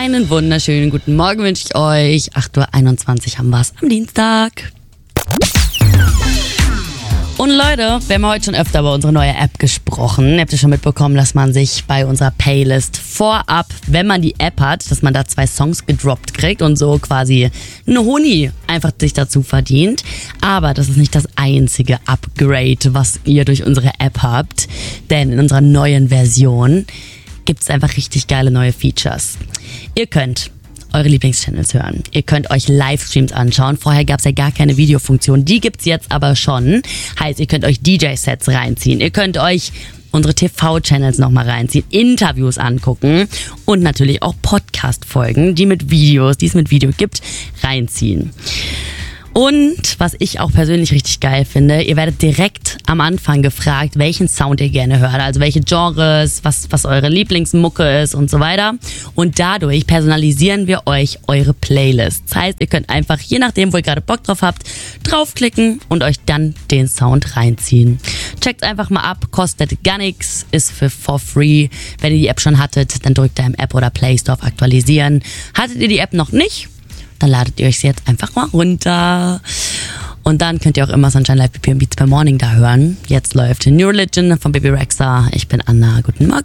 Einen wunderschönen guten Morgen wünsche ich euch. 8:21 Uhr haben wir es am Dienstag. Und Leute, wir haben heute schon öfter über unsere neue App gesprochen. Ihr habt ja schon mitbekommen, dass man sich bei unserer Playlist vorab, wenn man die App hat, dass man da 2 Songs gedroppt kriegt und so quasi einen Huni einfach sich dazu verdient. Aber das ist nicht das einzige Upgrade, was ihr durch unsere App habt. Denn in unserer neuen Version gibt es einfach richtig geile neue Features. Ihr könnt eure Lieblingschannels hören. Ihr könnt euch Livestreams anschauen. Vorher gab es ja gar keine Videofunktion. Die gibt's jetzt aber schon. Heißt, ihr könnt euch DJ-Sets reinziehen. Ihr könnt euch unsere TV-Channels nochmal reinziehen, Interviews angucken und natürlich auch Podcast-Folgen, die es mit Video gibt, reinziehen. Und was ich auch persönlich richtig geil finde, ihr werdet direkt am Anfang gefragt, welchen Sound ihr gerne hört, also welche Genres, was eure Lieblingsmucke ist und so weiter. Und dadurch personalisieren wir euch eure Playlists. Das heißt, ihr könnt einfach, je nachdem, wo ihr gerade Bock drauf habt, draufklicken und euch dann den Sound reinziehen. Checkt einfach mal ab, kostet gar nichts, ist for free. Wenn ihr die App schon hattet, dann drückt ihr im App oder Play Store auf Aktualisieren. Hattet ihr die App noch nicht? Dann ladet ihr euch sie jetzt einfach mal runter. Und dann könnt ihr auch immer Sunshine Live BPM Beats per Morning da hören. Jetzt läuft New Religion von Baby Rexha. Ich bin Anna. Guten Morgen.